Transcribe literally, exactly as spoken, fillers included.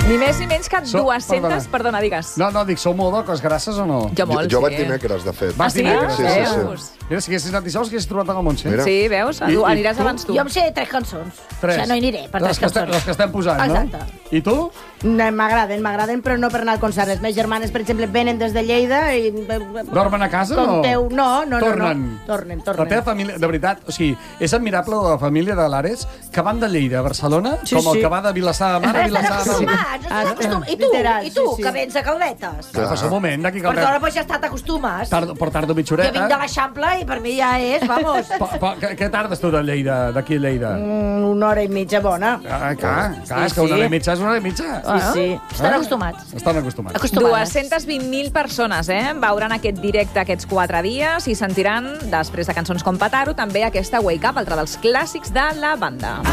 Ni més ni menys que So- dues-centes... perdona. Perdona, digues. No, no, dic, sou molt d'oques grasses o no? Jo molt, jo, jo sí. vaig dimecres, de fet. Vas sí? dimecres? Sí, sí, Veus? sí. Mira, si haguessis anat dissabte, haguessis trobat en el Montse. Mira. Sí, veus? I- Tu i aniràs tu? abans tu. Jo em sé tres cançons. Tres. O sigui, no hi aniré per les tres que estem, cançons. les que estem posant, Exacte. no? I tu? No, m'agraden, m'agraden, però no per anar al concert. Les meves germanes, per exemple, venen des de Lleida i... Dormen a casa o no? Conteu... No, no, no. Tornen. No. Tornen, La tornen. teva família, de veritat, o sigui, és admirable la família de l'Ares, que van de Lleida a Barcelona, Sí, com el sí. que va de Vilassar de Mar a Estan Vilassar de Mar. acostumats, estan Ah, acostumats. I tu, literal, i tu, sí, sí. que vens a Caldetes. Clar, passa un moment, d'aquí cal... Perdona, però ja estat acostumes. Tardo, per tardo Jo vinc mitjoreta. de l'Eixample i per mi ja és, vamos, Pa, pa, què, què tardes tu de Lleida, d'aquí a Lleida? mm, una hora i mitja bona. Ah, clar, clar, és que sí. una hora i mitja és una hora i mitja. Sí, sí. Estan Eh? acostumats. Estan acostumats. Acostumades. dues-centes vint mil persones eh? veuran aquest directe aquests quatre dies i sentiran, després de cançons com Petaro, també aquesta Wake Up, altre dels clàssics de la banda.